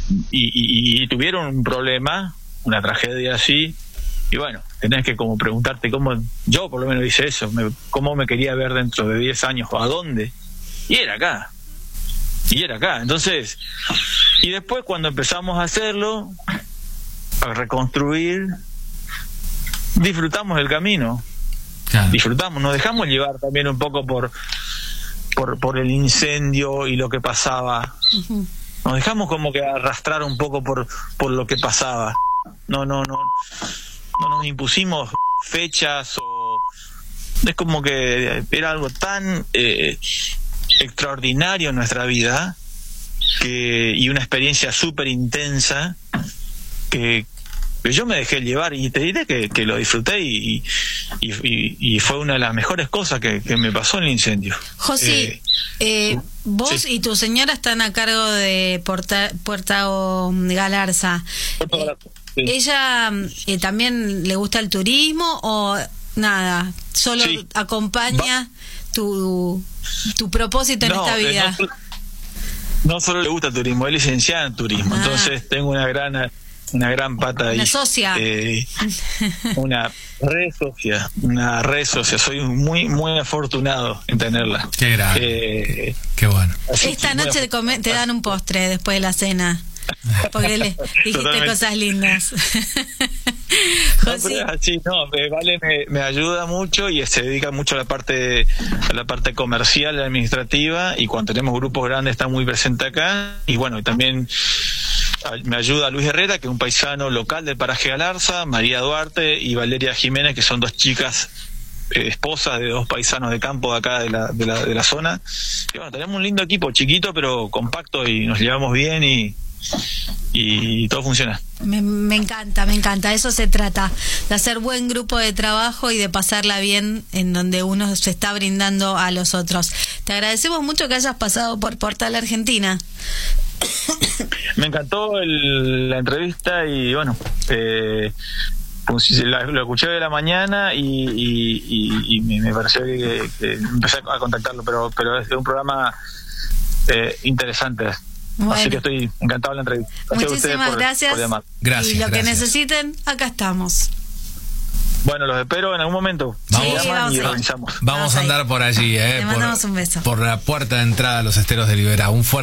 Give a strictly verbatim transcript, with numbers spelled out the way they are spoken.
y, y, y tuvieron un problema, una tragedia así, y bueno, tenés que como preguntarte cómo, yo por lo menos hice eso, me, cómo me quería ver dentro de diez años, o a dónde, y era acá, y era acá. Entonces, y después cuando empezamos a hacerlo, a reconstruir, disfrutamos el camino, claro. disfrutamos, nos dejamos llevar también un poco por por, por el incendio y lo que pasaba, uh-huh. nos dejamos como que arrastrar un poco por, por lo que pasaba, no, no, no no nos impusimos fechas, o es como que era algo tan eh, extraordinario en nuestra vida, que y una experiencia súper intensa, que, que yo me dejé llevar, y te diré que, que lo disfruté, y, y, y, y fue una de las mejores cosas que, que me pasó en el incendio. José, eh, eh, vos sí. y tu señora están a cargo de Porta, Puerto Galarza. Puerto Galarza. Sí. ¿Ella eh, también le gusta el turismo o nada? ¿Solo sí. acompaña tu, tu propósito en no, esta vida? No, no solo le gusta el turismo, es licenciada en turismo, ah. entonces tengo una gran una gran pata ahí. Una socia. Eh, una re socia, una re socia. Soy muy muy afortunado en tenerla. Qué grande. Eh, Qué bueno. Esta noche te, come, te dan un postre después de la cena. Porque le dijiste Totalmente. Cosas lindas. No, pero es así, no, Vale me, me ayuda mucho y se dedica mucho a la parte a la parte comercial, administrativa, y cuando tenemos grupos grandes está muy presente acá. Y bueno, también me ayuda Luis Herrera, que es un paisano local del paraje Galarza, María Duarte y Valeria Jiménez, que son dos chicas eh, esposas de dos paisanos de campo de acá de la, de la, de la zona. Y bueno, tenemos un lindo equipo, chiquito pero compacto, y nos llevamos bien, y y todo funciona. Me, me encanta, me encanta. Eso se trata, de hacer buen grupo de trabajo y de pasarla bien en donde uno se está brindando a los otros. Te agradecemos mucho que hayas pasado por Portal Argentina. Me encantó el, la entrevista, y bueno, eh, pues, la, lo escuché de la mañana, y, y, y, y me pareció que, que empecé a contactarlo, pero, pero es un programa eh, interesante. Bueno. Así que estoy encantado de la entrevista. Gracias. Muchísimas por, gracias. Por llamar. Gracias. Y lo gracias. que necesiten, acá estamos. Bueno, los espero en algún momento. Vamos, sí, vamos, y a, organizamos. vamos a andar por allí, eh, Te mandamos un beso. Por la puerta de entrada a los esteros de Liberá. Un fuerte